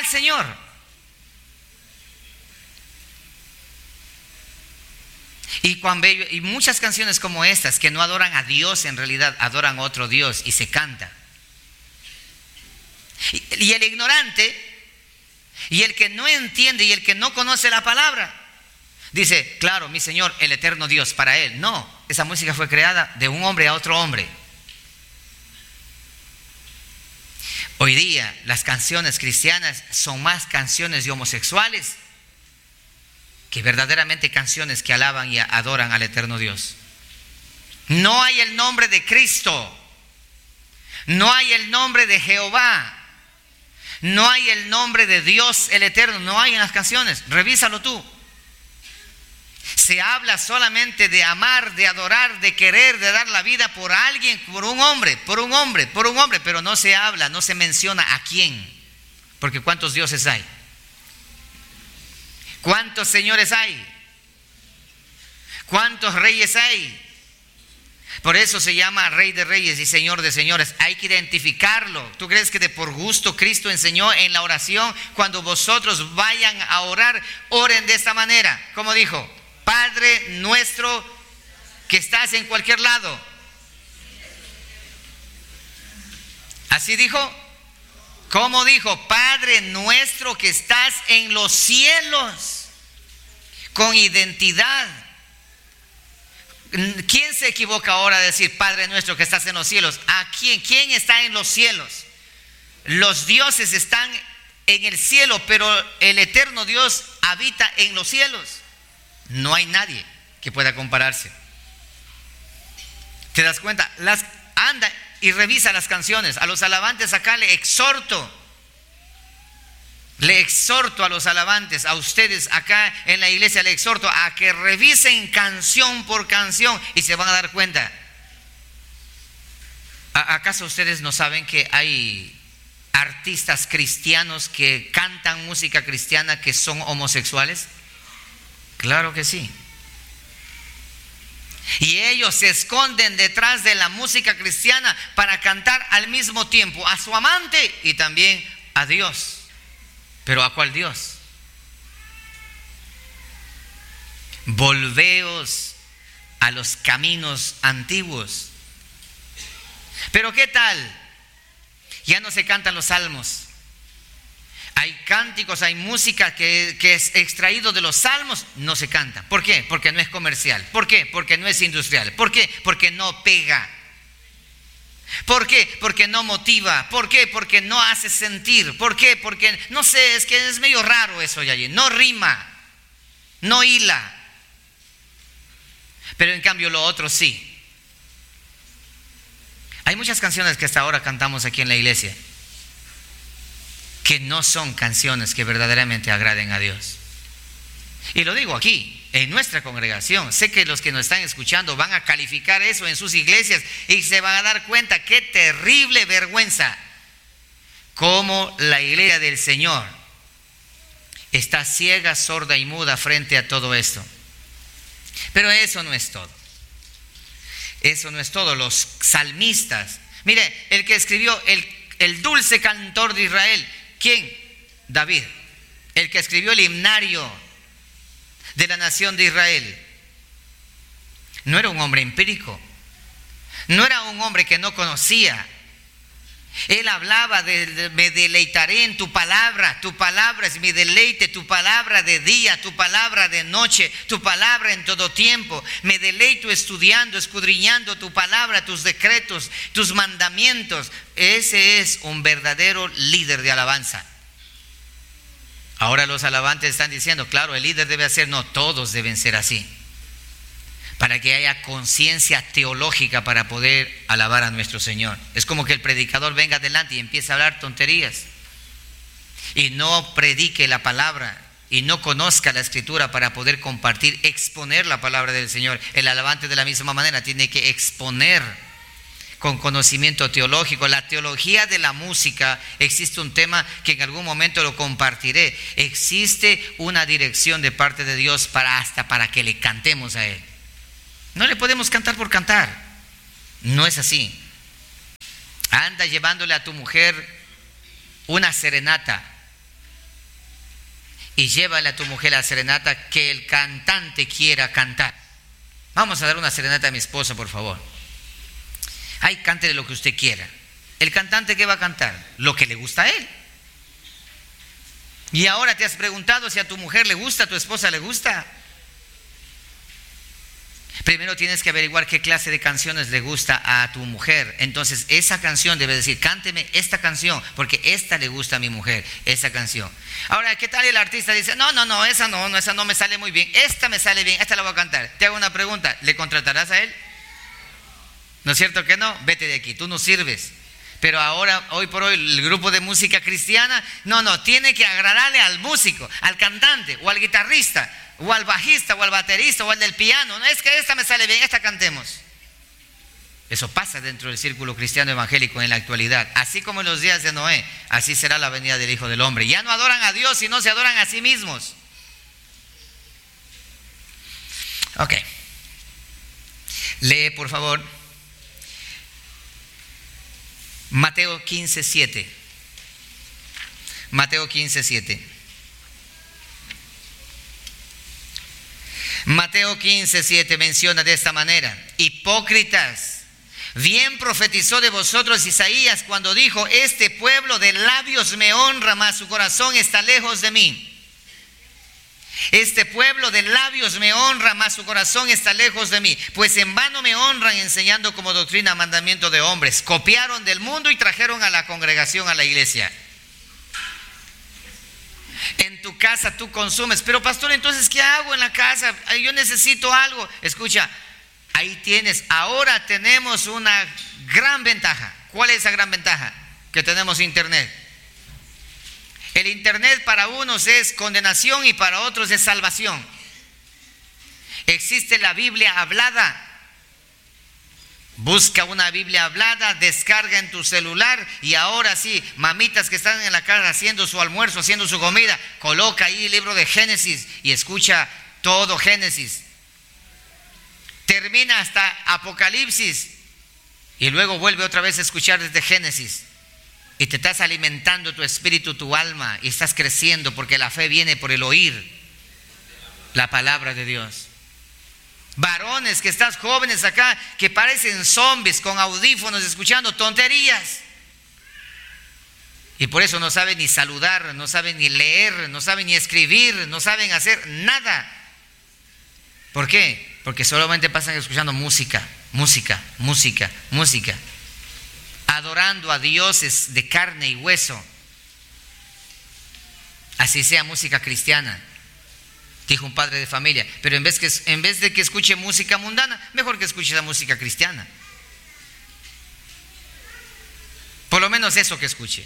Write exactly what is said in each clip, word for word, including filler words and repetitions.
Señor. Y, cuán bello, y muchas canciones como estas que no adoran a Dios, en realidad adoran a otro Dios y se canta. Y, y el ignorante y el que no entiende y el que no conoce la palabra dice, claro, mi Señor, el eterno Dios, para él. No, esa música fue creada de un hombre a otro hombre. Hoy día las canciones cristianas son más canciones de homosexuales que verdaderamente canciones que alaban y adoran al eterno Dios. No hay el nombre de Cristo, no hay el nombre de Jehová, no hay el nombre de Dios el eterno, no hay en las canciones. Revísalo tú. Se habla solamente de amar, de adorar, de querer, de dar la vida por alguien, por un hombre, por un hombre, por un hombre, pero no se habla, no se menciona a quién, porque ¿cuántos dioses hay? ¿Cuántos señores hay? ¿Cuántos reyes hay? Por eso se llama Rey de Reyes y Señor de Señores. Hay que identificarlo. ¿Tú crees que de por gusto Cristo enseñó en la oración? Cuando vosotros vayan a orar, oren de esta manera. ¿Cómo dijo? Padre nuestro que estás en cualquier lado. ¿Así dijo? ¿Cómo dijo? Padre nuestro que estás en los cielos, con identidad. ¿Quién se equivoca ahora de decir Padre nuestro que estás en los cielos? ¿A quién? ¿Quién está en los cielos? Los dioses están en el cielo, pero el eterno Dios habita en los cielos. No hay nadie que pueda compararse. ¿Te das cuenta? Las, anda y revisa las canciones. A los alabantes acá le exhorto, le exhorto a los alabantes, a ustedes acá en la iglesia le exhorto a que revisen canción por canción y se van a dar cuenta. ¿Acaso ustedes no saben que hay artistas cristianos que cantan música cristiana que son homosexuales? Claro que sí. Y ellos se esconden detrás de la música cristiana para cantar al mismo tiempo a su amante y también a Dios. ¿Pero a cuál Dios? Volveos a los caminos antiguos. Pero ¿qué tal? Ya no se cantan los salmos. Hay cánticos, hay música que, que es extraído de los salmos, no se canta. ¿Por qué? Porque no es comercial. ¿Por qué? Porque no es industrial. ¿Por qué? Porque no pega. ¿Por qué? Porque no motiva. ¿Por qué? Porque no hace sentir. ¿Por qué? Porque, no sé, es que es medio raro eso ya allí. No rima, no hila. Pero en cambio lo otro sí. Hay muchas canciones que hasta ahora cantamos aquí en la iglesia que no son canciones que verdaderamente agraden a Dios. Y lo digo aquí, en nuestra congregación. Sé que los que nos están escuchando van a calificar eso en sus iglesias y se van a dar cuenta qué terrible vergüenza, cómo la iglesia del Señor está ciega, sorda y muda frente a todo esto. Pero eso no es todo. Eso no es todo. Los salmistas, mire, el que escribió el, el dulce cantor de Israel, ¿quién? David, el que escribió el himnario de la nación de Israel. No era un hombre empírico, no era un hombre que no conocía. Él hablaba de, de me deleitaré en tu palabra, tu palabra es mi deleite, tu palabra de día, tu palabra de noche, tu palabra en todo tiempo. Me deleito estudiando, escudriñando tu palabra, tus decretos, tus mandamientos. Ese es un verdadero líder de alabanza. Ahora los alabantes están diciendo, claro, el líder debe ser, no, todos deben ser así, para que haya conciencia teológica para poder alabar a nuestro Señor. Es como que el predicador venga adelante y empiece a hablar tonterías y no predique la palabra y no conozca la escritura para poder compartir, exponer la palabra del Señor. El alabante de la misma manera tiene que exponer con conocimiento teológico. La teología de la música, existe un tema que en algún momento lo compartiré. Existe una dirección de parte de Dios para hasta para que le cantemos a Él. No le podemos cantar por cantar. No es así. Anda llevándole a tu mujer una serenata y llévale a tu mujer a la serenata que el cantante quiera cantar. Vamos a dar una serenata a mi esposa, por favor. Ay, cántele lo que usted quiera. ¿El cantante qué va a cantar? Lo que le gusta a él. Y ahora te has preguntado si a tu mujer le gusta, a tu esposa le gusta. Primero tienes que averiguar qué clase de canciones le gusta a tu mujer. Entonces esa canción debe decir, cánteme esta canción, porque esta le gusta a mi mujer, esa canción. Ahora, ¿qué tal el artista dice, no, no, no, esa no, no, esa no me sale muy bien, esta me sale bien, esta la voy a cantar? Te hago una pregunta, ¿le contratarás a él? ¿No es cierto que no? Vete de aquí, tú no sirves. Pero ahora, hoy por hoy, el grupo de música cristiana, no, no, tiene que agradarle al músico, al cantante, o al guitarrista, o al bajista, o al baterista, o al del piano. No es que esta me sale bien, esta cantemos. Eso pasa dentro del círculo cristiano evangélico en la actualidad. Así como en los días de Noé, así será la venida del Hijo del Hombre. Ya no adoran a Dios, sino se adoran a sí mismos. Ok. Lee, por favor, Mateo quince, siete. Mateo quince, siete. Mateo quince, siete menciona de esta manera: hipócritas, bien profetizó de vosotros Isaías cuando dijo, este pueblo de labios me honra, mas su corazón está lejos de mí. Este pueblo de labios me honra, mas su corazón está lejos de mí. Pues en vano me honran enseñando como doctrina mandamiento de hombres. Copiaron del mundo y trajeron a la congregación a la iglesia. En tu casa tú consumes, pero pastor, entonces ¿qué hago en la casa? Yo necesito algo. Escucha, ahí tienes, ahora tenemos una gran ventaja. ¿Cuál es esa gran ventaja? Que tenemos internet. El internet para unos es condenación y para otros es salvación. Existe la Biblia hablada. Busca una Biblia hablada, descarga en tu celular y ahora sí, mamitas que están en la casa haciendo su almuerzo, haciendo su comida, coloca ahí el libro de Génesis y escucha todo Génesis. Termina hasta Apocalipsis y luego vuelve otra vez a escuchar desde Génesis. Y te estás alimentando tu espíritu, tu alma, y estás creciendo, porque la fe viene por el oír la palabra de Dios. Varones que estás jóvenes acá, que parecen zombies con audífonos escuchando tonterías. Y por eso no saben ni saludar, no saben ni leer, no saben ni escribir, no saben hacer nada. ¿Por qué? Porque solamente pasan escuchando música, música, música, música. Adorando a dioses de carne y hueso. Así sea música cristiana, dijo un padre de familia. Pero en vez, que, en vez de que escuche música mundana, mejor que escuche la música cristiana. Por lo menos eso que escuche.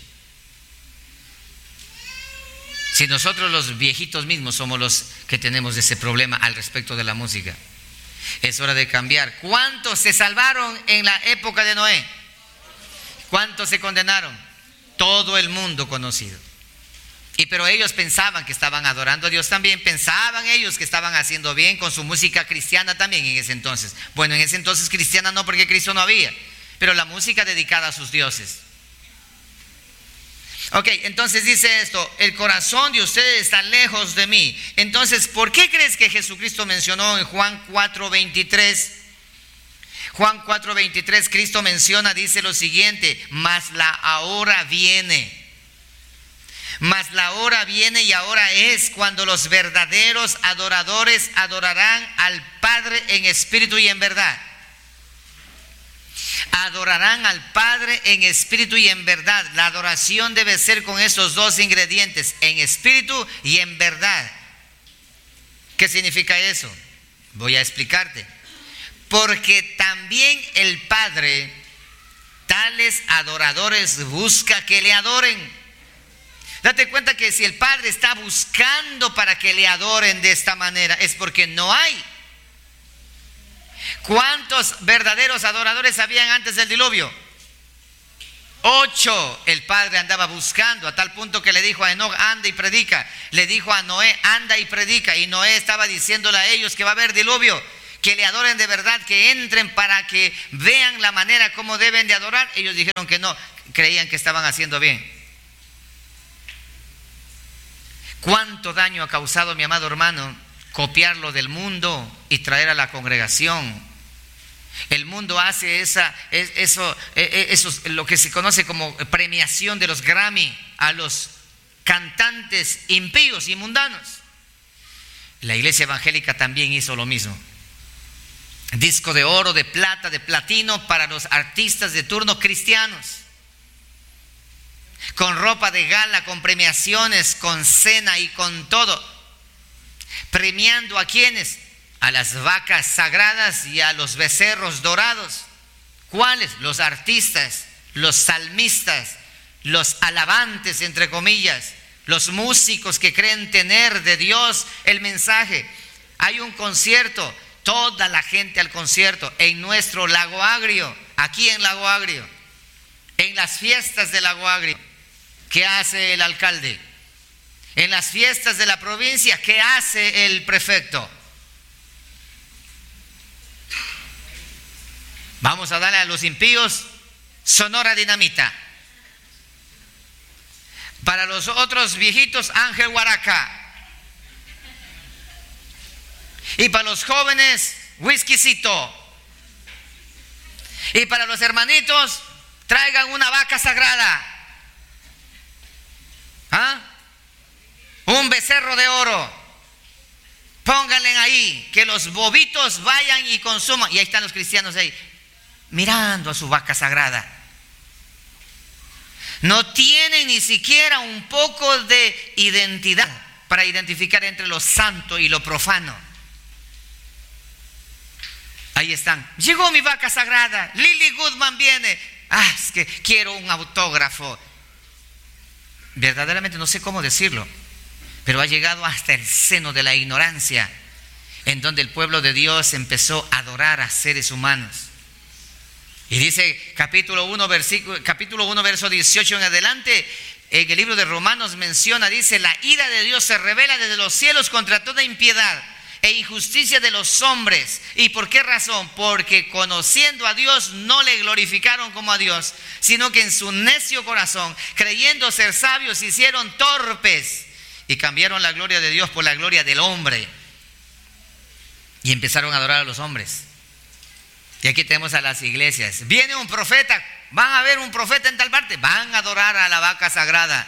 Si nosotros los viejitos mismos somos los que tenemos ese problema al respecto de la música, es hora de cambiar. ¿Cuántos se salvaron en la época de Noé? ¿Cuántos se condenaron? Todo el mundo conocido. Y pero ellos pensaban que estaban adorando a Dios también, pensaban ellos que estaban haciendo bien con su música cristiana también en ese entonces. Bueno, en ese entonces cristiana no, porque Cristo no había, pero la música dedicada a sus dioses. Ok, entonces dice esto: el corazón de ustedes está lejos de mí. Entonces, ¿por qué crees que Jesucristo mencionó en Juan cuatro veintitrés? Juan cuatro veintitrés, Cristo menciona, dice lo siguiente: mas la hora viene. Mas la hora viene y ahora es cuando los verdaderos adoradores adorarán al Padre en espíritu y en verdad. Adorarán al Padre en espíritu y en verdad. La adoración debe ser con esos dos ingredientes, en espíritu y en verdad. ¿Qué significa eso? Voy a explicarte. Porque también el Padre tales adoradores busca que le adoren. Date cuenta que si el Padre está buscando para que le adoren de esta manera, es porque no hay. ¿Cuántos verdaderos adoradores habían antes del diluvio? Ocho. El Padre andaba buscando, a tal punto que le dijo a Enoc, anda y predica. Le dijo a Noé, anda y predica. Y Noé estaba diciéndole a ellos que va a haber diluvio, que le adoren de verdad, que entren para que vean la manera como deben de adorar. Ellos dijeron que no, creían que estaban haciendo bien. ¿Cuánto daño ha causado, mi amado hermano, copiarlo del mundo y traer a la congregación? El mundo hace esa, eso, eso, lo que se conoce como premiación de los Grammy a los cantantes impíos y mundanos. La iglesia evangélica también hizo lo mismo. Disco de oro, de plata, de platino para los artistas de turno cristianos. Con ropa de gala, con premiaciones, con cena y con todo. Premiando a quienes, a las vacas sagradas y a los becerros dorados. ¿Cuáles? Los artistas, los salmistas, los alabantes, entre comillas, los músicos que creen tener de Dios el mensaje. Hay un concierto, toda la gente al concierto en nuestro Lago Agrio, aquí en Lago Agrio, en las fiestas de Lago Agrio. ¿Qué hace el alcalde? En las fiestas de la provincia, ¿qué hace el prefecto? Vamos a darle a los impíos Sonora Dinamita. Para los otros viejitos, Ángel Huaraca. Y para los jóvenes, Whiskycito. Y para los hermanitos, traigan una vaca sagrada. ¿Ah? Un becerro de oro. Pónganle ahí, que los bobitos vayan y consuman. Y ahí están los cristianos ahí, mirando a su vaca sagrada. No tienen ni siquiera un poco de identidad para identificar entre lo santo y lo profano. Ahí están. Llegó mi vaca sagrada. Lily Goodman viene. Ah, es que quiero un autógrafo. Verdaderamente no sé cómo decirlo, pero ha llegado hasta el seno de la ignorancia, en donde el pueblo de Dios empezó a adorar a seres humanos. Y dice capítulo uno, versículo, capítulo uno, verso dieciocho en adelante, en el libro de Romanos menciona, dice: la ira de Dios se revela desde los cielos contra toda impiedad e injusticia de los hombres. ¿Y por qué razón? Porque conociendo a Dios no le glorificaron como a Dios, sino que en su necio corazón, creyendo ser sabios, se hicieron torpes y cambiaron la gloria de Dios por la gloria del hombre. Y empezaron a adorar a los hombres. Y aquí tenemos a las iglesias. Viene un profeta, van a ver un profeta en tal parte, van a adorar a la vaca sagrada.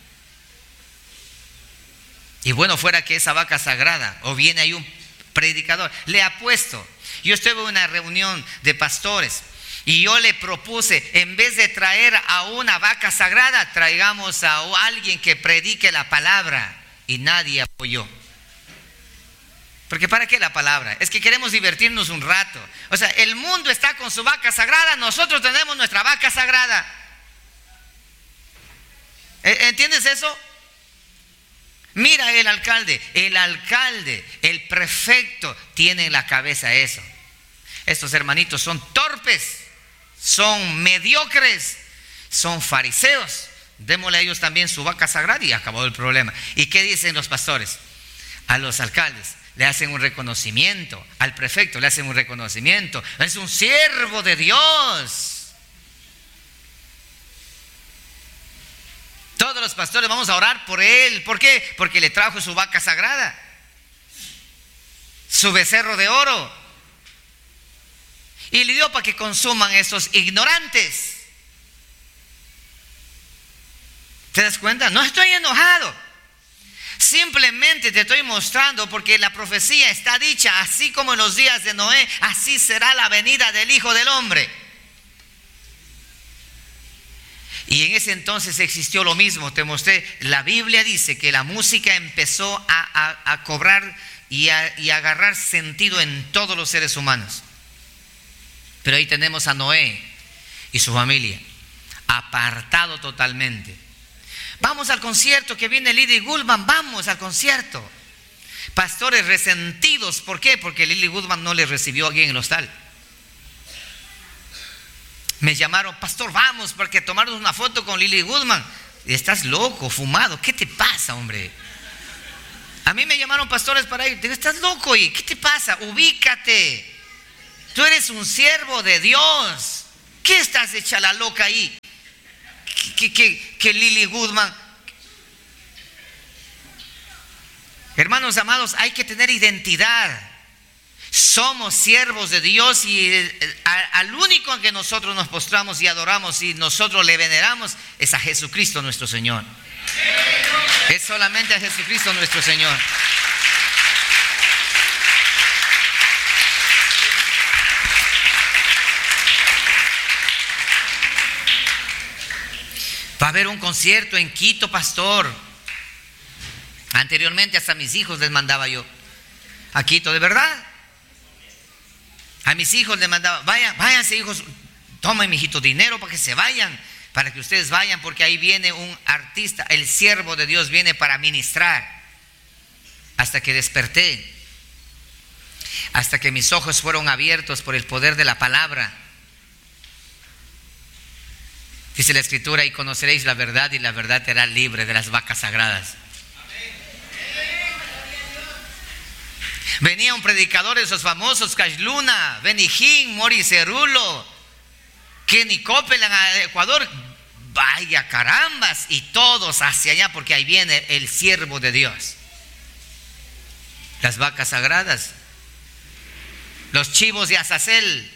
Y bueno, fuera que esa vaca sagrada, o viene ahí un predicador, le apuesto. Yo estuve en una reunión de pastores y yo le propuse, en vez de traer a una vaca sagrada, traigamos a alguien que predique la palabra, y nadie apoyó. Porque ¿para qué la palabra? Es que queremos divertirnos un rato. O sea, el mundo está con su vaca sagrada, nosotros tenemos nuestra vaca sagrada. ¿Entiendes eso? Mira el alcalde, el alcalde, el prefecto tiene en la cabeza eso. Estos hermanitos son torpes, son mediocres, son fariseos. Démosle a ellos también su vaca sagrada y acabó el problema. ¿Y qué dicen los pastores? A los alcaldes le hacen un reconocimiento, al prefecto le hacen un reconocimiento. Es un siervo de Dios. Todos los pastores vamos a orar por él. ¿Por qué? Porque le trajo su vaca sagrada, su becerro de oro, y le dio para que consuman esos ignorantes. ¿Te das cuenta? No estoy enojado, simplemente te estoy mostrando, porque la profecía está dicha, así como en los días de Noé, así será la venida del Hijo del Hombre. Y en ese entonces existió lo mismo. Te mostré, la Biblia dice que la música empezó a, a, a cobrar y a, y a agarrar sentido en todos los seres humanos. Pero ahí tenemos a Noé y su familia, apartado totalmente. Vamos al concierto que viene Lily Goodman, vamos al concierto. Pastores resentidos, ¿por qué? Porque Lily Goodman no les recibió aquí en el hostal. Me llamaron: pastor, vamos, porque tomarnos una foto con Lily Goodman. Estás loco, fumado, ¿qué te pasa, hombre? A mí me llamaron pastores para ir. Digo: estás loco, ¿y qué te pasa? Ubícate. Tú eres un siervo de Dios. ¿Qué estás hecha la loca ahí? Que, que, que Lily Goodman. Hermanos amados, hay que tener identidad. Somos siervos de Dios y al único en que nosotros nos postramos y adoramos y nosotros le veneramos es a Jesucristo nuestro Señor. Es solamente a Jesucristo nuestro Señor. Va a haber un concierto en Quito, pastor. Anteriormente hasta a mis hijos les mandaba yo a Quito, de verdad. A mis hijos les mandaba, vayan, váyanse hijos, tomen mijito dinero para que se vayan, para que ustedes vayan, porque ahí viene un artista, el siervo de Dios viene para ministrar. Hasta que desperté, hasta que mis ojos fueron abiertos por el poder de la palabra. Dice la Escritura, y conoceréis la verdad y la verdad te hará libre de las vacas sagradas. Venía un predicador de esos famosos, Cash Luna, Benny Hinn, Mori Cerulo, Kenny Copeland a Ecuador. Vaya carambas, y todos hacia allá, porque ahí viene el siervo de Dios. Las vacas sagradas, los chivos de Azazel.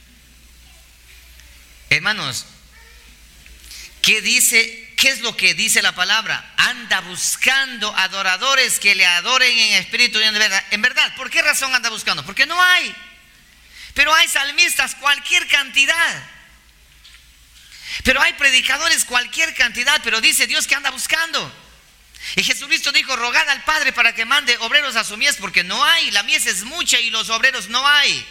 Hermanos, ¿qué dice? ¿Qué es lo que dice la palabra? Anda buscando adoradores que le adoren en espíritu y en verdad. En verdad, ¿por qué razón anda buscando? Porque no hay. Pero hay salmistas cualquier cantidad. Pero hay predicadores cualquier cantidad. Pero dice Dios que anda buscando. Y Jesucristo dijo, rogad al Padre para que mande obreros a su mies, porque no hay. La mies es mucha y los obreros no hay.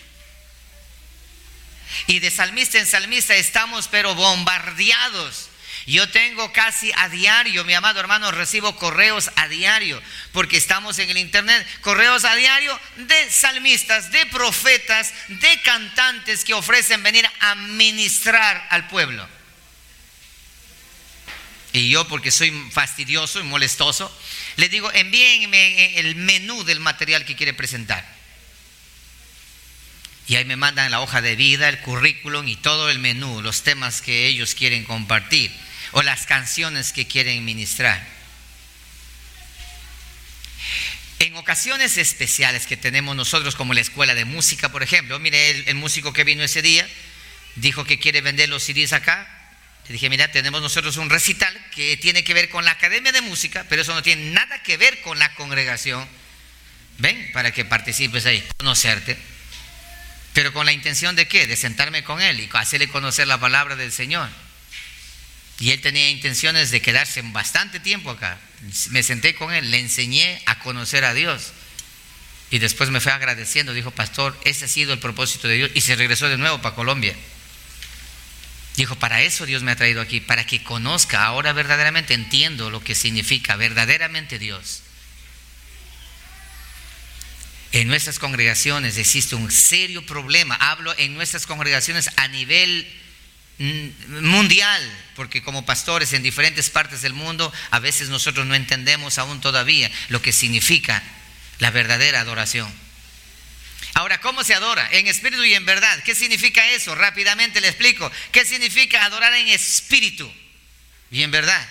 Y de salmista en salmista estamos pero bombardeados. Yo tengo casi a diario, mi amado hermano, recibo correos a diario, porque estamos en el internet, correos a diario de salmistas, de profetas, de cantantes que ofrecen venir a ministrar al pueblo. Y yo, porque soy fastidioso y molestoso, le digo, envíenme el menú del material que quiere presentar. Y ahí me mandan la hoja de vida, el currículum y todo el menú, los temas que ellos quieren compartir o las canciones que quieren ministrar. En ocasiones especiales que tenemos nosotros, como la escuela de música, por ejemplo, mire, el, el músico que vino ese día dijo que quiere vender los C Ds acá. Le dije, mira, tenemos nosotros un recital que tiene que ver con la academia de música, pero eso no tiene nada que ver con la congregación. Ven, para que participes ahí, conocerte. Pero con la intención de ¿qué? De sentarme con él y hacerle conocer la palabra del Señor. Y él tenía intenciones de quedarse bastante tiempo acá. Me senté con él, le enseñé a conocer a Dios. Y después me fue agradeciendo, dijo, pastor, ese ha sido el propósito de Dios. Y se regresó de nuevo para Colombia. Dijo, para eso Dios me ha traído aquí, para que conozca. Ahora verdaderamente entiendo lo que significa verdaderamente Dios. En nuestras congregaciones existe un serio problema. Hablo en nuestras congregaciones a nivel mundial, porque como pastores en diferentes partes del mundo, a veces nosotros no entendemos aún todavía lo que significa la verdadera adoración. Ahora, ¿cómo se adora? En espíritu y en verdad. ¿Qué significa eso? Rápidamente le explico. ¿Qué significa adorar en espíritu y en verdad?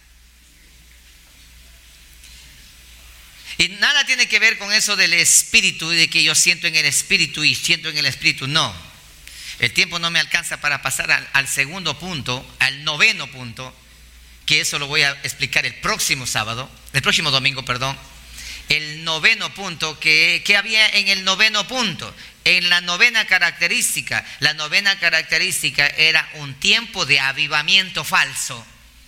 Y nada tiene que ver con eso del espíritu, de que yo siento en el espíritu y siento en el espíritu, no. El tiempo no me alcanza para pasar al, al segundo punto, al noveno punto, que eso lo voy a explicar el próximo sábado, el próximo domingo, perdón. El noveno punto, que, que había en el noveno punto, en la novena característica. La novena característica era un tiempo de avivamiento falso.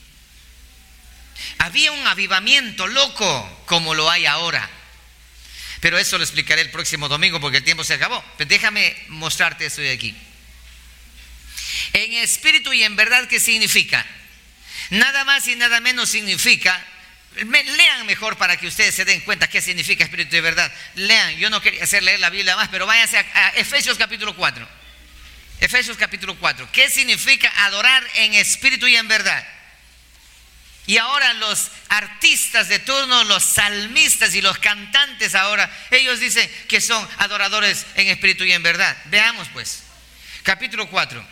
Había un avivamiento loco como lo hay ahora. Pero eso lo explicaré el próximo domingo porque el tiempo se acabó. Pero déjame mostrarte eso de aquí. En espíritu y en verdad, ¿qué significa? Nada más y nada menos significa, lean mejor para que ustedes se den cuenta qué significa espíritu y verdad. Lean, yo no quería hacer leer la Biblia más, pero váyanse a, a Efesios capítulo cuatro. Efesios capítulo cuatro. ¿Qué significa adorar en espíritu y en verdad? Y ahora los artistas de turno, los salmistas y los cantantes ahora, ellos dicen que son adoradores en espíritu y en verdad. Veamos pues, capítulo cuatro.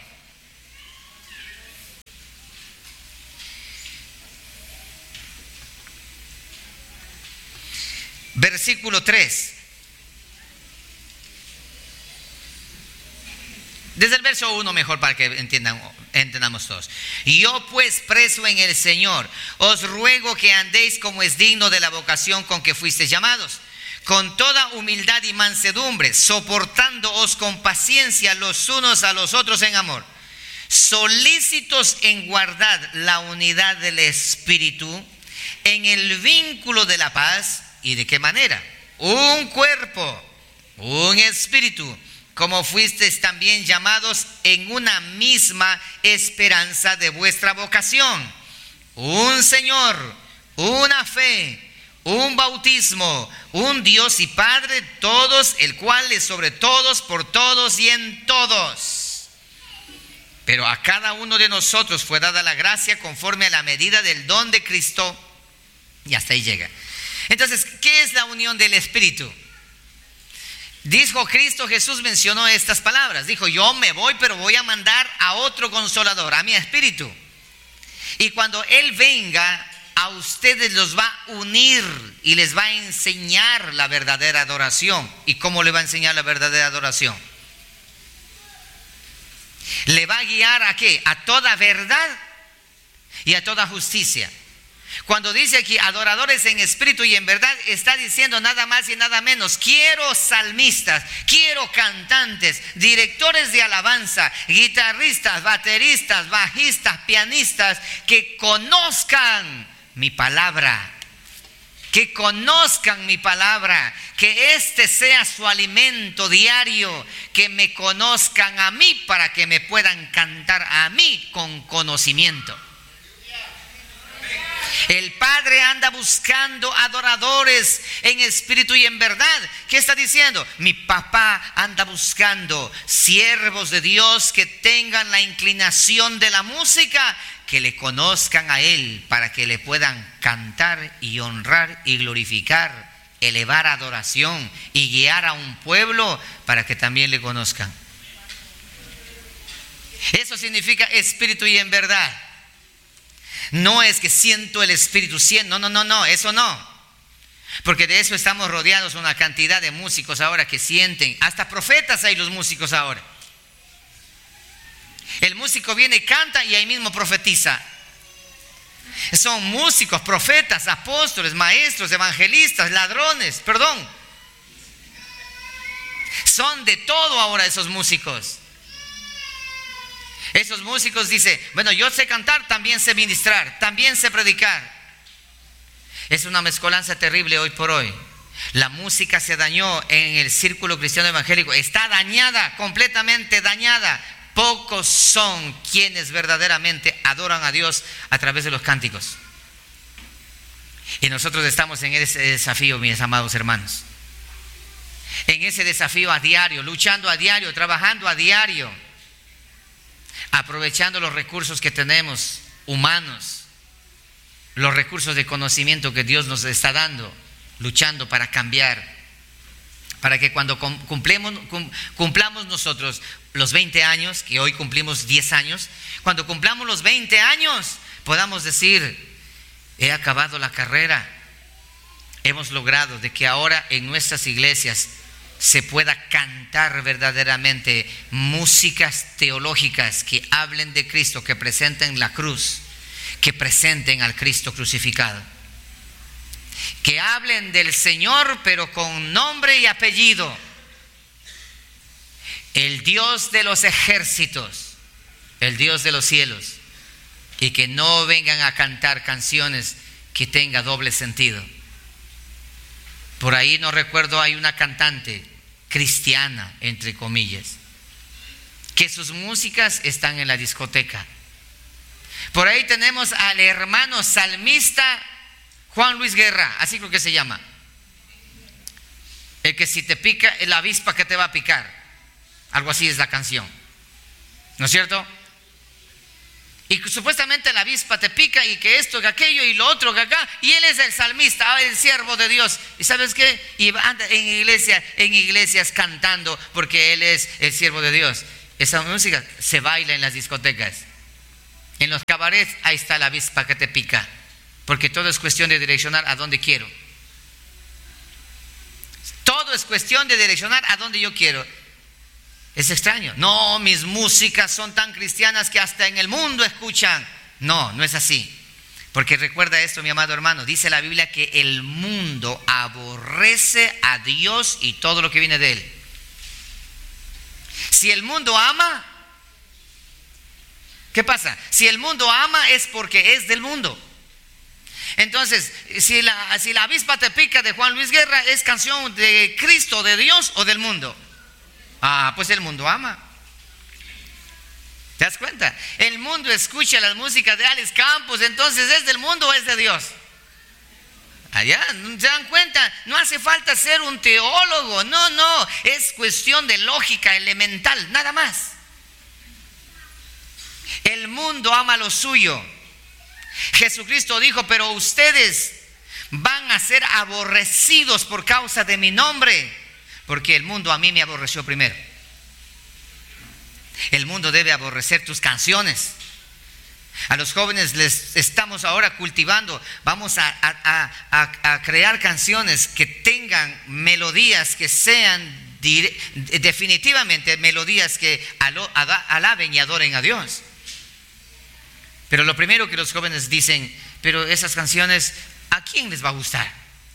versículo tres. Desde el verso uno mejor para que entiendan, entendamos todos. Yo pues, preso en el Señor, os ruego que andéis como es digno de la vocación con que fuisteis llamados, con toda humildad y mansedumbre, soportándoos con paciencia los unos a los otros en amor, solícitos en guardar la unidad del Espíritu en el vínculo de la paz. ¿Y de qué manera? Un cuerpo, un espíritu, como fuisteis también llamados en una misma esperanza de vuestra vocación. Un Señor, una fe, un bautismo, un Dios y Padre, todos, el cual es sobre todos, por todos y en todos. Pero a cada uno de nosotros fue dada la gracia conforme a la medida del don de Cristo. Y hasta ahí llega. Entonces, ¿qué es la unión del Espíritu? Dijo Cristo Jesús, mencionó estas palabras. Dijo, yo me voy, pero voy a mandar a otro consolador, a mi Espíritu. Y cuando Él venga, a ustedes los va a unir y les va a enseñar la verdadera adoración. ¿Y cómo le va a enseñar la verdadera adoración? Le va a guiar a ¿qué? A toda verdad y a toda justicia. Cuando dice aquí adoradores en espíritu y en verdad, está diciendo nada más y nada menos: quiero salmistas, quiero cantantes, directores de alabanza, guitarristas, bateristas, bajistas, pianistas, que conozcan mi palabra, que conozcan mi palabra, que este sea su alimento diario, que me conozcan a mí para que me puedan cantar a mí con conocimiento. El Padre anda buscando adoradores en espíritu y en verdad. ¿Qué está diciendo? Mi papá anda buscando siervos de Dios que tengan la inclinación de la música, que le conozcan a Él para que le puedan cantar y honrar y glorificar, elevar adoración y guiar a un pueblo para que también le conozcan. Eso significa espíritu y en verdad. No es que siento el Espíritu, siento, no, no, no, no, eso no. Porque de eso estamos rodeados una cantidad de músicos ahora que sienten, hasta profetas hay los músicos ahora. El músico viene y canta y ahí mismo profetiza. Son músicos, profetas, apóstoles, maestros, evangelistas, ladrones, perdón. Son de todo ahora esos músicos. Esos músicos dicen, bueno, yo sé cantar, también sé ministrar, también sé predicar. Es una mezcolanza terrible hoy por hoy. La música se dañó en el círculo cristiano evangélico, está dañada, completamente dañada. Pocos son quienes verdaderamente adoran a Dios a través de los cánticos. Y nosotros estamos en ese desafío, mis amados hermanos. En ese desafío a diario, luchando a diario, trabajando a diario, aprovechando los recursos que tenemos humanos, los recursos de conocimiento que Dios nos está dando, luchando para cambiar, para que cuando cumplemos, cumplamos nosotros los veinte años, que hoy cumplimos diez años, cuando cumplamos los veinte años podamos decir, he acabado la carrera, hemos logrado de que ahora en nuestras iglesias se pueda cantar verdaderamente músicas teológicas que hablen de Cristo, que presenten la cruz, que presenten al Cristo crucificado, que hablen del Señor pero con nombre y apellido, el Dios de los ejércitos, el Dios de los cielos, y que no vengan a cantar canciones que tengan doble sentido. Por ahí no recuerdo, hay una cantante cristiana, entre comillas, que sus músicas están en la discoteca. Por ahí tenemos al hermano salmista Juan Luis Guerra, así creo que se llama, el que si te pica, la avispa que te va a picar, algo así es la canción, ¿no es cierto? Y supuestamente la avispa te pica y que esto, que aquello y lo otro, que acá, y él es el salmista, el siervo de Dios. ¿Y sabes qué? Y anda en iglesia, en iglesias cantando porque él es el siervo de Dios. Esa música se baila en las discotecas, en los cabarets. Ahí está la avispa que te pica, porque todo es cuestión de direccionar a dónde quiero. Todo es cuestión de direccionar a donde yo quiero. Es extraño. No, mis músicas son tan cristianas que hasta en el mundo escuchan. No, no es así. Porque recuerda esto, mi amado hermano, dice la Biblia que el mundo aborrece a Dios y todo lo que viene de Él. Si el mundo ama, ¿qué pasa? Si el mundo ama es porque es del mundo. Entonces, si la, si la avispa te pica de Juan Luis Guerra, ¿es canción de Cristo, de Dios o del mundo? Ah, pues el mundo ama. ¿Te das cuenta? El mundo escucha la música de Alex Campos, entonces ¿es del mundo o es de Dios? Allá, ¿se dan cuenta? No hace falta ser un teólogo, no, no, es cuestión de lógica elemental, nada más. El mundo ama lo suyo. Jesucristo dijo, pero ustedes van a ser aborrecidos por causa de mi nombre, porque el mundo a mí me aborreció primero. El mundo debe aborrecer tus canciones. A los jóvenes les estamos ahora cultivando, vamos a, a, a, a crear canciones que tengan melodías que sean dire, definitivamente melodías que alo, alaben y adoren a Dios. Pero lo primero que los jóvenes dicen, pero esas canciones, ¿a quién les va a gustar?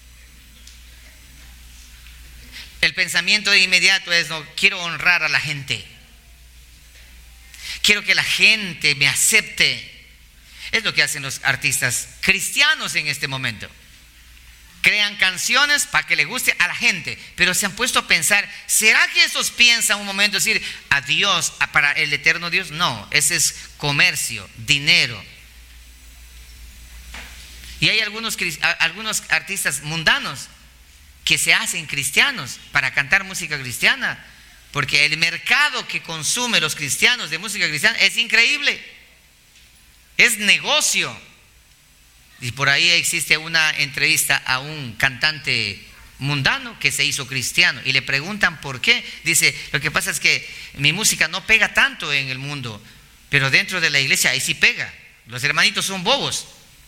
El pensamiento de inmediato es, no, quiero honrar a la gente. Quiero que la gente me acepte. Es lo que hacen los artistas cristianos en este momento. Crean canciones para que le guste a la gente, pero se han puesto a pensar, ¿será que esos piensan un momento decir a Dios, para el eterno Dios? No, ese es comercio, dinero. Y hay algunos, algunos artistas mundanos que se hacen cristianos para cantar música cristiana, porque el mercado que consume los cristianos de música cristiana es increíble, es negocio. Y por ahí existe una entrevista a un cantante mundano que se hizo cristiano y le preguntan por qué. Dice, lo que pasa es que mi música no pega tanto en el mundo, pero dentro de la iglesia ahí sí pega. Los hermanitos son bobos.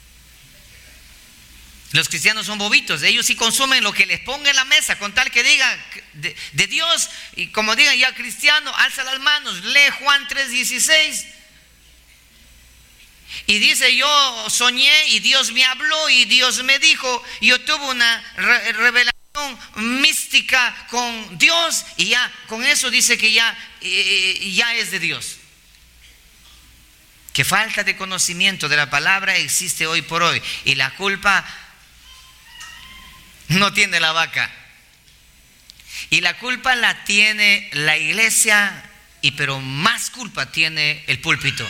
Los cristianos son bobitos, ellos sí consumen lo que les ponga en la mesa, con tal que digan de, de Dios, y como digan ya cristiano, alza las manos, lee Juan tres dieciséis, y dice, yo soñé y Dios me habló y Dios me dijo, yo tuve una re- revelación mística con Dios, y ya con eso dice que ya, eh, ya es de Dios. Que falta de conocimiento de la palabra existe hoy por hoy, y la culpa no tiene la vaca, y la culpa la tiene la iglesia, y pero más culpa tiene el púlpito,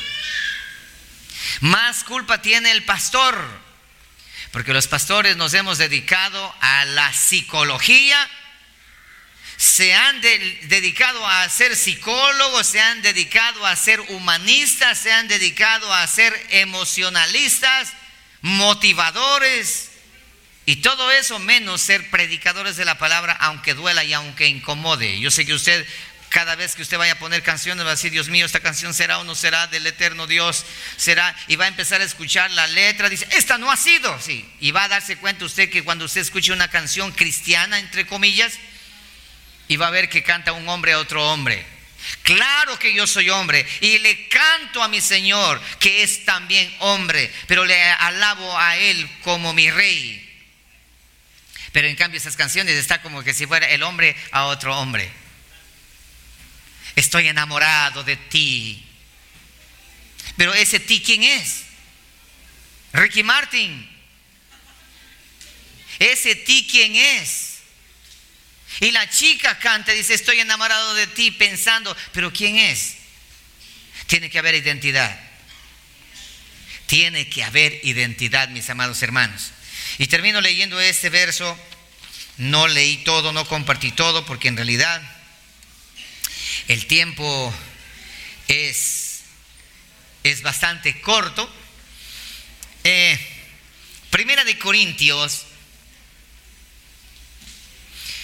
más culpa tiene el pastor, porque los pastores nos hemos dedicado a la psicología, se han de, dedicado a ser psicólogos, se han dedicado a ser humanistas, se han dedicado a ser emocionalistas, motivadores, y todo eso menos ser predicadores de la palabra, aunque duela y aunque incomode. Yo sé que usted, cada vez que usted vaya a poner canciones, va a decir, Dios mío, esta canción será o no será del eterno Dios, será, y va a empezar a escuchar la letra, dice, esta no ha sido, sí, y va a darse cuenta usted que cuando usted escuche una canción cristiana, entre comillas, y va a ver que canta un hombre a otro hombre. Claro que yo soy hombre y le canto a mi Señor, que es también hombre, pero le alabo a Él como mi rey. Pero en cambio esas canciones está como que si fuera el hombre a otro hombre. Estoy enamorado de ti. Pero ese ti, ¿quién es? Ricky Martin. Ese ti, ¿quién es? Y la chica canta y dice, estoy enamorado de ti, pensando, pero ¿quién es? Tiene que haber identidad. Tiene que haber identidad, mis amados hermanos. Y termino leyendo este verso. No leí todo, no compartí todo, porque en realidad el tiempo es, es bastante corto. Eh, Primera de Corintios,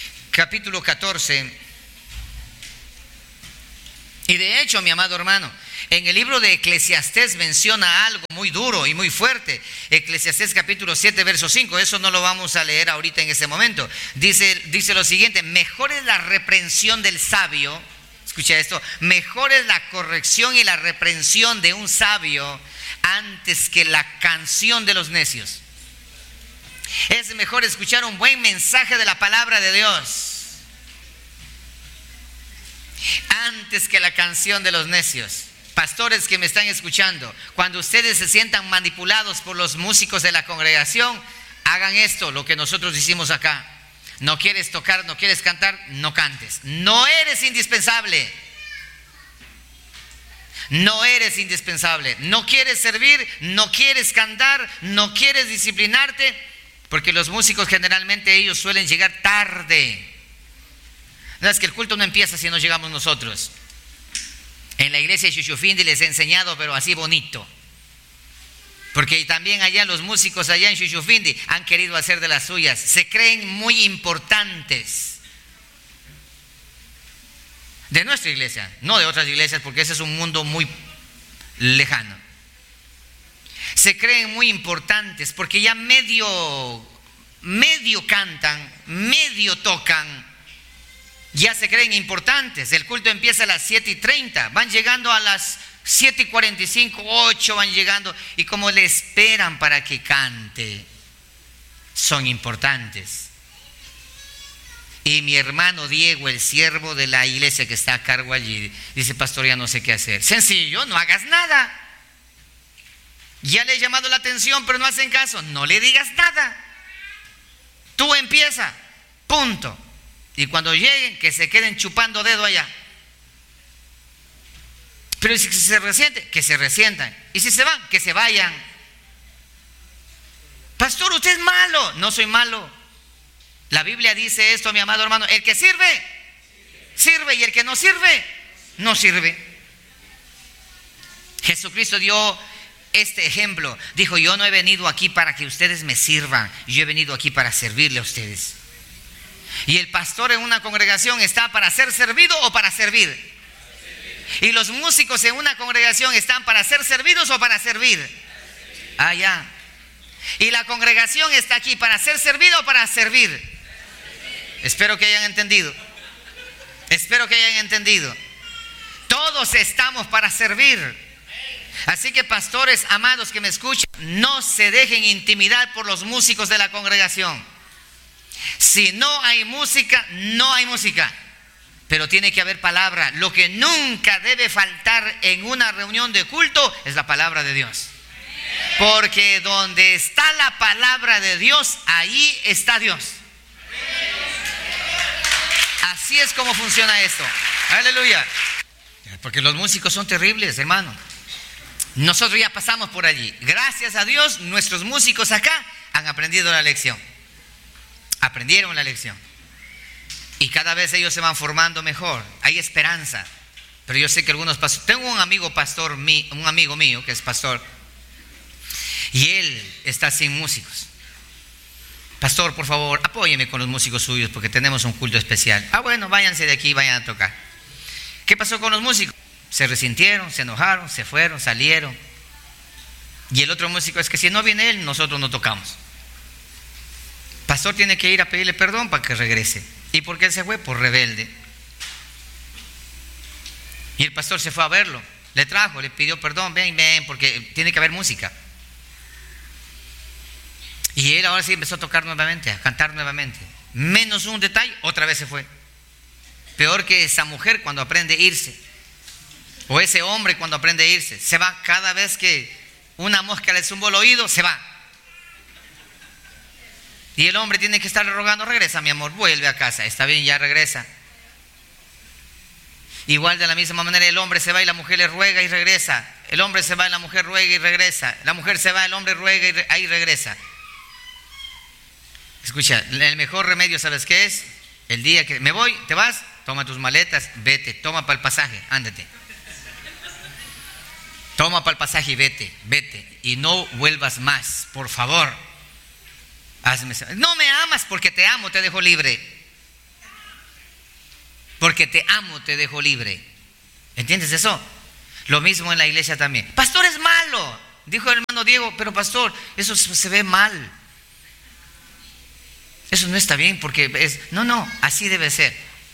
capítulo catorce. Y de hecho, mi amado hermano, En el libro de Eclesiastés menciona algo muy duro y muy fuerte. Eclesiastés capítulo siete, verso cinco. Eso no lo vamos a leer ahorita en ese momento. Dice, dice lo siguiente: mejor es la reprensión del sabio. Escucha esto: mejor es la corrección y la reprensión de un sabio antes que la canción de los necios. Es mejor escuchar un buen mensaje de la palabra de Dios antes que la canción de los necios. Pastores que me están escuchando, cuando ustedes se sientan manipulados por los músicos de la congregación, hagan esto, lo que nosotros hicimos acá. No quieres tocar, no quieres cantar, no cantes. No eres indispensable. No eres indispensable. No quieres servir, no quieres cantar, no quieres disciplinarte, porque los músicos generalmente ellos suelen llegar tarde. No es que el culto no empieza si no llegamos nosotros. En la iglesia de Xuxufindi les he enseñado, pero así bonito. Porque también allá los músicos allá en Xuxufindi han querido hacer de las suyas. Se creen muy importantes. De nuestra iglesia, no de otras iglesias, porque ese es un mundo muy lejano. Se creen muy importantes porque ya medio, medio cantan, medio tocan. Ya se creen importantes. El culto empieza a las siete y treinta. Van llegando a las siete y cuarenta y cinco, ocho van llegando. Y como le esperan para que cante, son importantes. Y mi hermano Diego, el siervo de la iglesia que está a cargo allí, dice: pastor, ya no sé qué hacer. Sencillo, no hagas nada. Ya le he llamado la atención, pero no hacen caso. No le digas nada. Tú empieza, punto. Y cuando lleguen, que se queden chupando dedo allá. Pero si se resienten, que se resientan. Y si se van, que se vayan. Pastor, usted es malo. No soy malo. La Biblia dice esto, mi amado hermano: el que sirve, sirve, y el que no sirve, no sirve. Jesucristo dio este ejemplo. Dijo: yo no he venido aquí para que ustedes me sirvan, yo he venido aquí para servirle a ustedes. Y el pastor en una congregación está para ser servido o para servir. Y los músicos en una congregación están para ser servidos o para servir. Ah, ya. Y la congregación está aquí para ser servido o para servir. Espero que hayan entendido. Espero que hayan entendido. Todos estamos para servir. Así que, pastores amados que me escuchan, no se dejen intimidar por los músicos de la congregación. Si no hay música, no hay música. Pero tiene que haber palabra. Lo que nunca debe faltar en una reunión de culto es la palabra de Dios. Porque donde está la palabra de Dios, ahí está Dios. Así es como funciona esto. Aleluya. Porque los músicos son terribles, hermano. Nosotros ya pasamos por allí. Gracias a Dios, nuestros músicos acá han aprendido la lección. Aprendieron la lección. Y cada vez ellos se van formando mejor. Hay esperanza. Pero yo sé que algunos pastores... Tengo un amigo pastor, un amigo mío que es pastor. Y él está sin músicos. Pastor, por favor, apóyeme con los músicos suyos porque tenemos un culto especial. Ah, bueno, váyanse de aquí y vayan a tocar. ¿Qué pasó con los músicos? Se resintieron, se enojaron, se fueron, salieron. Y el otro músico: es que si no viene él, nosotros no tocamos. Pastor tiene que ir a pedirle perdón para que regrese. ¿Y por qué él se fue? Por rebelde. Y el pastor se fue a verlo. Le trajo, le pidió perdón: ven, ven, porque tiene que haber música. Y él ahora sí empezó a tocar nuevamente, a cantar nuevamente. Menos un detalle, otra vez se fue. Peor que esa mujer cuando aprende a irse. O ese hombre cuando aprende a irse. Se va cada vez que una mosca le zumbó el oído, se va. Y el hombre tiene que estarle rogando: regresa, mi amor, vuelve a casa. Está bien, ya regresa. Igual de la misma manera, el hombre se va y la mujer le ruega y regresa. El hombre se va y la mujer ruega y regresa. La mujer se va, el hombre ruega y re- ahí regresa. Escucha, el mejor remedio, ¿sabes qué es? El día que me voy, te vas, toma tus maletas, vete, toma para el pasaje, ándate. Toma para el pasaje y vete, vete. Y no vuelvas más, por favor. Hazme, no me amas, porque te amo, te dejo libre. Porque te amo, te dejo libre. ¿Entiendes eso? Lo mismo en la iglesia también. Pastor, es malo, dijo el hermano Diego, pero pastor, eso se ve mal. Eso no está bien porque es... No, no, así debe ser.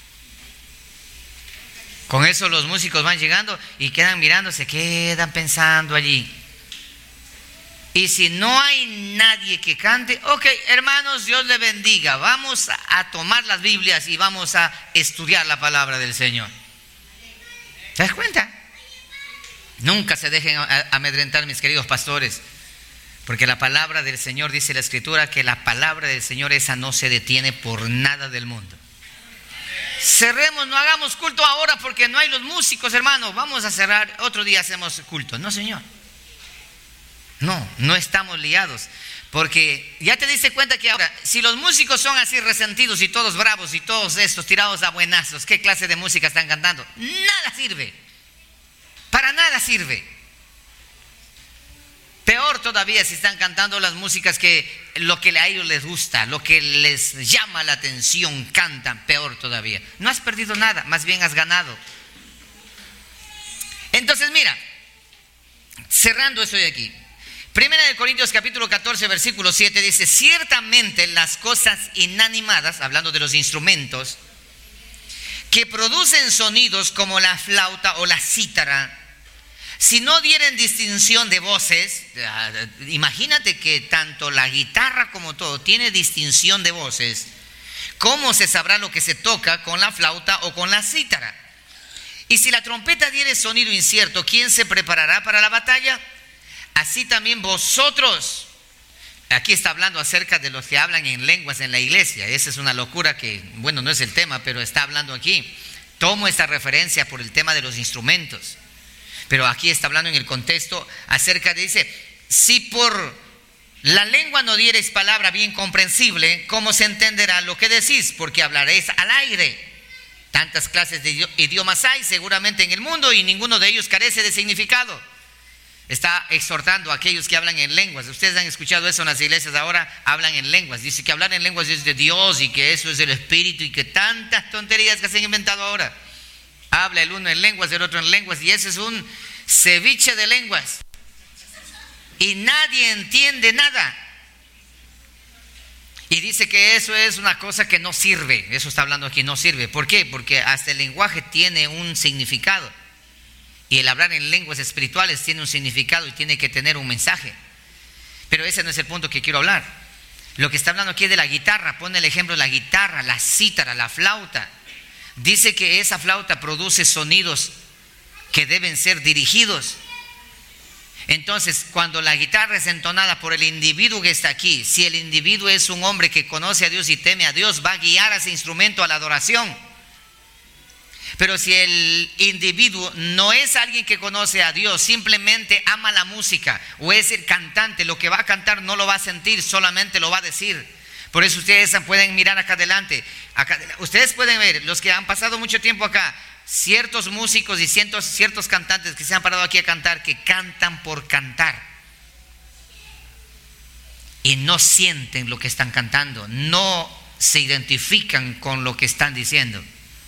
Con eso los músicos van llegando y quedan mirando, se quedan pensando allí. Y si no hay nadie que cante, ok, hermanos, Dios le bendiga. Vamos a tomar las Biblias y vamos a estudiar la palabra del Señor. ¿Te das cuenta? Nunca se dejen amedrentar, mis queridos pastores, porque la palabra del Señor, dice la Escritura, que la palabra del Señor esa no se detiene por nada del mundo. Cerremos, no hagamos culto ahora porque no hay los músicos, hermanos. Vamos a cerrar, otro día hacemos culto. No, Señor. No, no estamos liados. Porque ya te diste cuenta que ahora, si los músicos son así resentidos y todos bravos y todos estos tirados a buenazos, ¿qué clase de música están cantando? Nada sirve. Para nada sirve. Peor todavía si están cantando las músicas que lo que a ellos les gusta, lo que les llama la atención, cantan, peor todavía. No has perdido nada, más bien has ganado. Entonces mira, cerrando esto de aquí. Primera de Corintios capítulo catorce versículo siete dice: ciertamente las cosas inanimadas, hablando de los instrumentos, que producen sonidos como la flauta o la cítara, si no dieren distinción de voces, imagínate que tanto la guitarra como todo tiene distinción de voces, ¿cómo se sabrá lo que se toca con la flauta o con la cítara? Y si la trompeta diere sonido incierto, ¿quién se preparará para la batalla? Así también vosotros. Aquí está hablando acerca de los que hablan en lenguas en la iglesia. Esa es una locura que, bueno, no es el tema, pero está hablando aquí. Tomo esta referencia por el tema de los instrumentos. Pero aquí está hablando en el contexto acerca de, dice, si por la lengua no diereis palabra bien comprensible, ¿cómo se entenderá lo que decís? Porque hablaréis al aire. Tantas clases de idiomas hay seguramente en el mundo y ninguno de ellos carece de significado. Está exhortando a aquellos que hablan en lenguas. Ustedes han escuchado eso en las iglesias ahora, hablan en lenguas. Dice que hablar en lenguas es de Dios y que eso es del Espíritu y que tantas tonterías que se han inventado ahora. Habla el uno en lenguas, el otro en lenguas, y ese es un ceviche de lenguas. Y nadie entiende nada. Y dice que eso es una cosa que no sirve. Eso está hablando aquí, no sirve. ¿Por qué? Porque hasta el lenguaje tiene un significado. Y el hablar en lenguas espirituales tiene un significado y tiene que tener un mensaje. Pero ese no es el punto que quiero hablar. Lo que está hablando aquí es de la guitarra. Pone el ejemplo de la guitarra, la cítara, la flauta. Dice que esa flauta produce sonidos que deben ser dirigidos. Entonces, cuando la guitarra es entonada por el individuo que está aquí, si el individuo es un hombre que conoce a Dios y teme a Dios, va a guiar a ese instrumento a la adoración. Pero si el individuo no es alguien que conoce a Dios, simplemente ama la música o es el cantante, lo que va a cantar no lo va a sentir, solamente lo va a decir. Por eso ustedes pueden mirar acá adelante. Acá, ustedes pueden ver, los que han pasado mucho tiempo acá, ciertos músicos y ciertos, ciertos cantantes que se han parado aquí a cantar, que cantan por cantar. Y no sienten lo que están cantando, no se identifican con lo que están diciendo.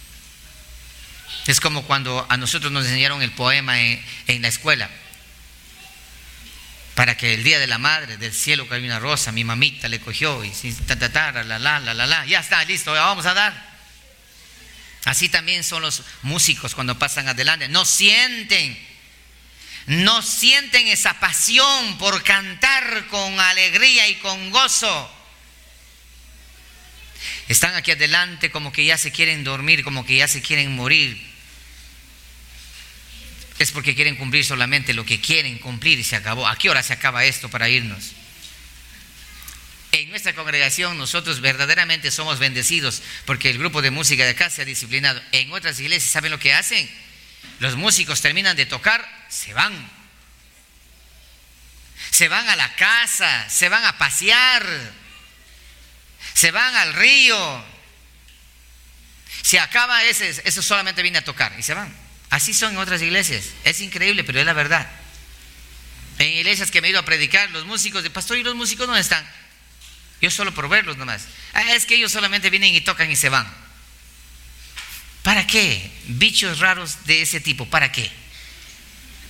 Es como cuando a nosotros nos enseñaron el poema en, en la escuela. Para que el día de la madre, del cielo cayó una rosa, mi mamita le cogió y ta, ta, ta, la, la, la, la, la, la, ya está, listo, ya vamos a dar. Así también son los músicos cuando pasan adelante. No sienten, no sienten esa pasión por cantar con alegría y con gozo. Están aquí adelante como que ya se quieren dormir, como que ya se quieren morir. Es porque quieren cumplir solamente lo que quieren cumplir y se acabó. ¿A qué hora se acaba esto para irnos? En nuestra congregación nosotros verdaderamente somos bendecidos porque el grupo de música de acá se ha disciplinado. En otras iglesias, ¿saben lo que hacen? Los músicos terminan de tocar, se van. Se van a la casa, se van a pasear, se van al río. Se acaba ese, eso solamente viene a tocar y se van. Así son en otras iglesias. Es increíble, pero es la verdad. En iglesias que me he ido a predicar, los músicos de pastor, ¿y los músicos dónde están? Yo solo por verlos nomás. Ah, es que ellos solamente vienen y tocan y se van. ¿Para qué? Bichos raros de ese tipo, ¿para qué?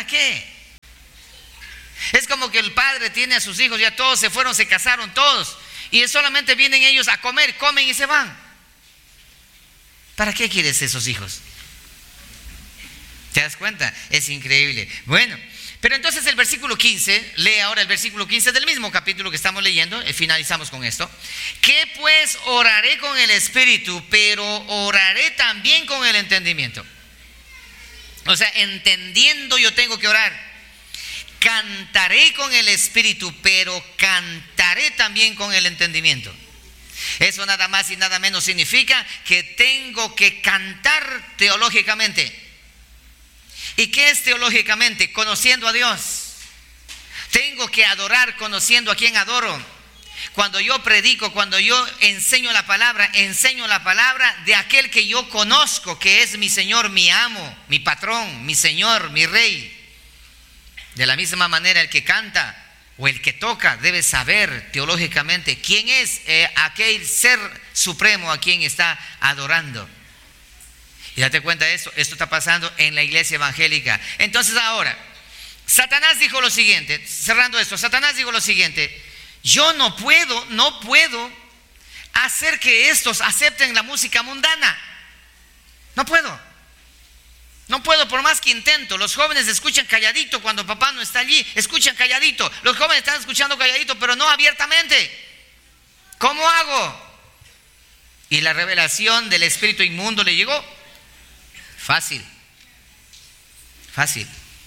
qué? Es como que el padre tiene a sus hijos, ya todos se fueron, se casaron todos, y solamente vienen ellos a comer, comen y se van. ¿Para qué quieres esos hijos? ¿Te das cuenta? Es increíble. Bueno, pero entonces el versículo quince, lee ahora el versículo quince del mismo capítulo que estamos leyendo, y finalizamos con esto. Que pues oraré con el espíritu, pero oraré también con el entendimiento. O sea, entendiendo yo tengo que orar. Cantaré con el espíritu, pero cantaré también con el entendimiento. Eso nada más y nada menos significa que tengo que cantar teológicamente. ¿Y qué es teológicamente? Conociendo a Dios. Tengo que adorar conociendo a quien adoro. Cuando yo predico, cuando yo enseño la palabra, enseño la palabra de aquel que yo conozco, que es mi Señor, mi amo, mi patrón, mi Señor, mi Rey. De la misma manera, el que canta o el que toca debe saber teológicamente quién es eh, aquel ser supremo a quien está adorando. Y date cuenta de esto, esto está pasando en la iglesia evangélica. Entonces ahora, Satanás dijo lo siguiente, cerrando esto, Satanás dijo lo siguiente: yo no puedo, no puedo hacer que estos acepten la música mundana. No puedo. No puedo, por más que intento. Los jóvenes escuchan calladito cuando papá no está allí, escuchan calladito. Los jóvenes están escuchando calladito, pero no abiertamente. ¿Cómo hago? Y la revelación del espíritu inmundo le llegó. Fácil. Fácil.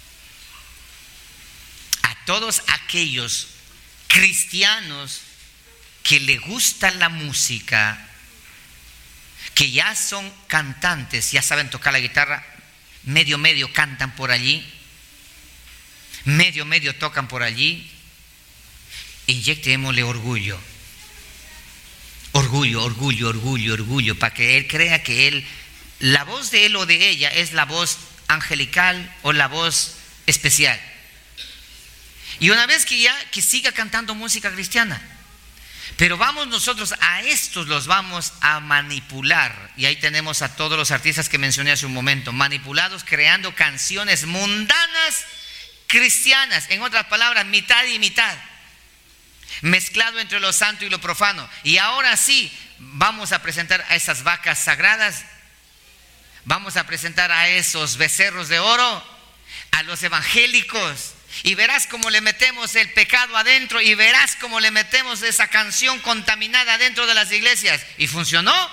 A todos aquellos cristianos que le gusta la música, que ya son cantantes, ya saben tocar la guitarra, medio medio cantan por allí, medio medio tocan por allí, inyectémosle orgullo, orgullo, orgullo, orgullo, orgullo, para que él crea que él, la voz de él o de ella es la voz angelical o la voz especial. Y una vez que ya, que siga cantando música cristiana. Pero vamos nosotros a estos los vamos a manipular. Y ahí tenemos a todos los artistas que mencioné hace un momento, manipulados, creando canciones mundanas cristianas. En otras palabras, mitad y mitad, mezclado entre lo santo y lo profano. Y ahora sí, vamos a presentar a esas vacas sagradas, vamos a presentar a esos becerros de oro, a los evangélicos. Y verás cómo le metemos el pecado adentro, y verás cómo le metemos esa canción contaminada dentro de las iglesias. Y funcionó.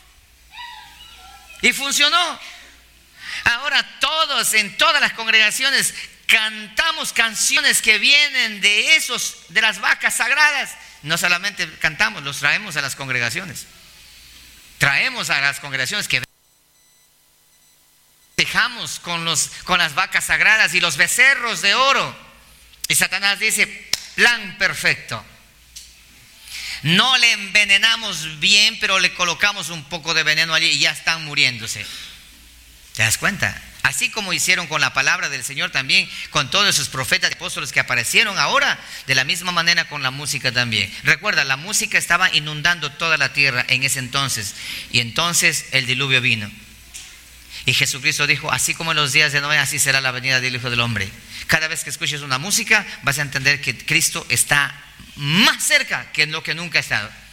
Y funcionó. Ahora todos, en todas las congregaciones, cantamos canciones que vienen de esos, de las vacas sagradas. No solamente cantamos, los traemos a las congregaciones. Traemos a las congregaciones que dejamos con, los, con las vacas sagradas y los becerros de oro. Y Satanás dice: plan perfecto. No le envenenamos bien, pero le colocamos un poco de veneno allí y ya están muriéndose. ¿Te das cuenta? Así como hicieron con la palabra del Señor también, con todos esos profetas y apóstoles que aparecieron ahora, de la misma manera con la música también. Recuerda, la música estaba inundando toda la tierra en ese entonces, y entonces el diluvio vino. Y Jesucristo dijo: así como en los días de Noé, así será la venida del Hijo del Hombre. Cada vez que escuches una música, vas a entender que Cristo está más cerca que lo que nunca ha estado.